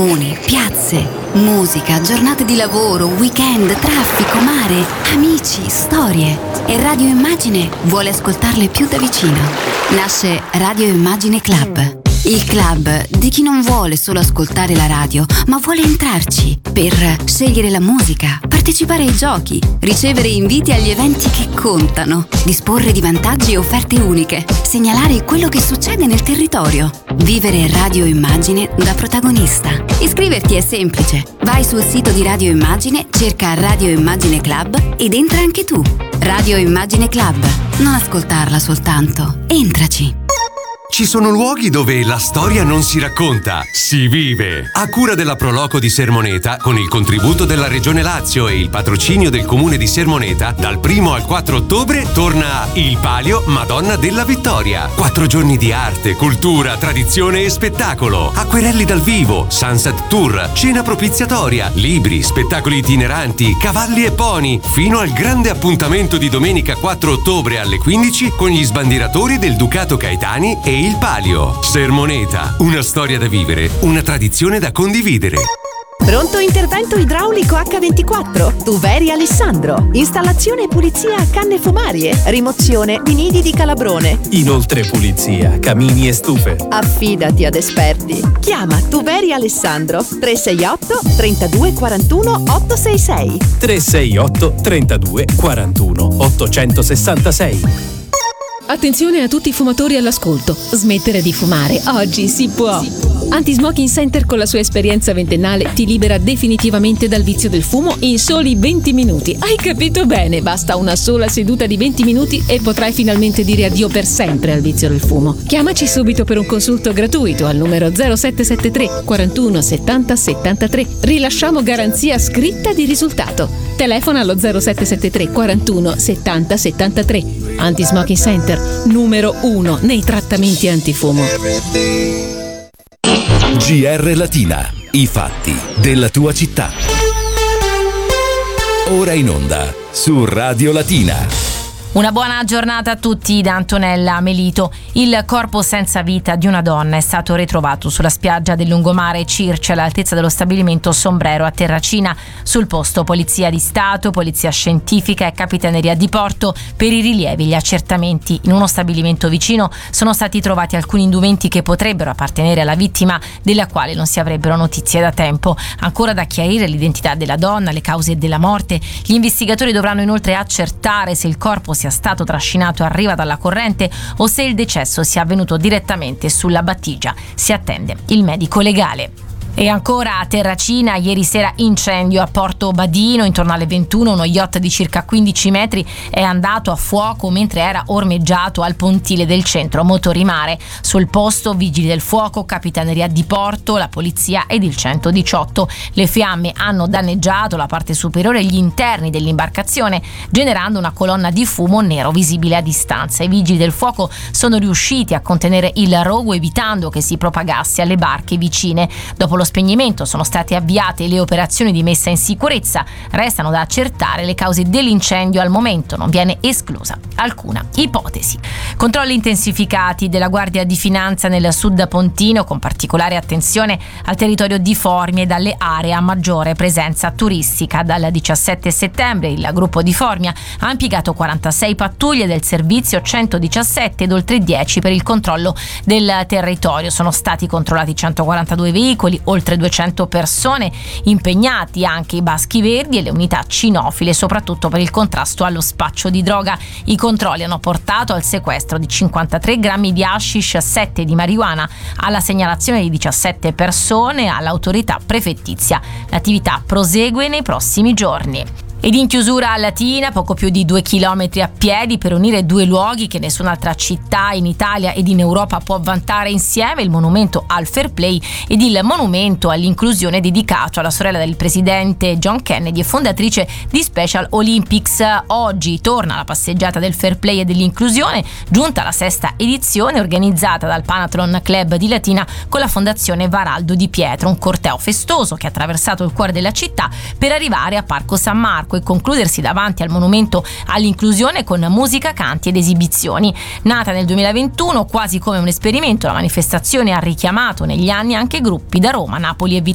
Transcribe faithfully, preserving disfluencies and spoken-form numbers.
Uni, piazze, musica, giornate di lavoro, weekend, traffico, mare, amici, storie. E Radio Immagine vuole ascoltarle più da vicino. Nasce Radio Immagine Club. Il club di chi non vuole solo ascoltare la radio, ma vuole entrarci per scegliere la musica, partecipare ai giochi, ricevere inviti agli eventi che contano, disporre di vantaggi e offerte uniche, segnalare quello che succede nel territorio, vivere Radio Immagine da protagonista. Iscriverti è semplice. Vai sul sito di Radio Immagine, cerca Radio Immagine Club ed entra anche tu. Radio Immagine Club. Non ascoltarla soltanto. Entraci. Ci sono luoghi dove la storia non si racconta, si vive. A cura della Proloco di Sermoneta, con il contributo della Regione Lazio e il patrocinio del Comune di Sermoneta, dal primo al quattro ottobre torna Il Palio Madonna della Vittoria. Quattro giorni di arte, cultura, tradizione e spettacolo. Acquerelli dal vivo, sunset tour, cena propiziatoria, libri, spettacoli itineranti, cavalli e pony, fino al grande appuntamento di domenica quattro ottobre alle quindici con gli sbandieratori del Ducato Caetani e Il Palio. Sermoneta, una storia da vivere, una tradizione da condividere. Pronto intervento idraulico acca ventiquattro. Tuveri Alessandro. Installazione e pulizia a canne fumarie. Rimozione di nidi di calabrone. Inoltre pulizia, camini e stufe. Affidati ad esperti. Chiama Tuveri Alessandro tre sei otto trentadue quarantuno ottocentosessantasei. tre sei otto trentadue quarantuno ottocentosessantasei. Attenzione a tutti i fumatori all'ascolto. Smettere di fumare oggi si può. Anti-Smoking Center con la sua esperienza ventennale ti libera definitivamente dal vizio del fumo in soli venti minuti. Hai capito bene? Basta una sola seduta di venti minuti e potrai finalmente dire addio per sempre al vizio del fumo. Chiamaci subito per un consulto gratuito al numero zero sette sette tre quarantuno settanta settantatré. Rilasciamo garanzia scritta di risultato. Telefona allo zero sette sette tre quarantuno settanta settantatré. Anti-Smoking Center, numero uno nei trattamenti antifumo. G R Latina, i fatti della tua città. Ora in onda su Radio Latina. Una buona giornata a tutti da Antonella Melito. Il corpo senza vita di una donna è stato ritrovato sulla spiaggia del lungomare Circe all'altezza dello stabilimento Sombrero a Terracina. Sul posto Polizia di Stato, Polizia Scientifica e Capitaneria di Porto per i rilievi e gli accertamenti. In uno stabilimento vicino sono stati trovati alcuni indumenti che potrebbero appartenere alla vittima, della quale non si avrebbero notizie da tempo. Ancora da chiarire l'identità della donna, le cause della morte. Gli investigatori dovranno inoltre accertare se il corpo sia stato trascinato a riva dalla corrente o se il decesso sia avvenuto direttamente sulla battigia. Si attende il medico legale. E ancora a Terracina, ieri sera incendio a Porto Badino, intorno alle ventuno uno yacht di circa quindici metri è andato a fuoco mentre era ormeggiato al pontile del centro Motorimare. Sul posto vigili del fuoco, Capitaneria di Porto, la polizia ed il centodiciotto. Le fiamme hanno danneggiato la parte superiore e gli interni dell'imbarcazione, generando una colonna di fumo nero visibile a distanza. I vigili del fuoco sono riusciti a contenere il rogo evitando che si propagasse alle barche vicine. Dopo lo spegnimento sono state avviate le operazioni di messa in sicurezza. Restano da accertare le cause dell'incendio. Al momento non viene esclusa alcuna ipotesi. Controlli intensificati della Guardia di Finanza nel sud pontino, con particolare attenzione al territorio di Formia e dalle aree a maggiore presenza turistica. Dal diciassette settembre il gruppo di Formia ha impiegato quarantasei pattuglie del servizio centodiciassette ed oltre dieci per il controllo del territorio. Sono stati controllati centoquarantadue veicoli, oltre duecento persone, impegnati anche i Baschi Verdi e le unità cinofile, soprattutto per il contrasto allo spaccio di droga. I controlli hanno portato al sequestro di cinquantatré grammi di hashish, sette di marijuana, alla segnalazione di diciassette persone all'autorità prefettizia. L'attività prosegue nei prossimi giorni. Ed in chiusura a Latina, poco più di due chilometri a piedi per unire due luoghi che nessun'altra città in Italia ed in Europa può vantare insieme: il monumento al Fair Play ed il monumento all'inclusione dedicato alla sorella del presidente John Kennedy e fondatrice di Special Olympics. Oggi torna la passeggiata del Fair Play e dell'inclusione, giunta la sesta edizione organizzata dal Panathlon Club di Latina con la fondazione Varaldo Di Pietro, un corteo festoso che ha attraversato il cuore della città per arrivare a Parco San Marco e concludersi davanti al monumento all'inclusione con musica, canti ed esibizioni. Nata nel duemilaventuno quasi come un esperimento, la manifestazione ha richiamato negli anni anche gruppi da Roma, Napoli e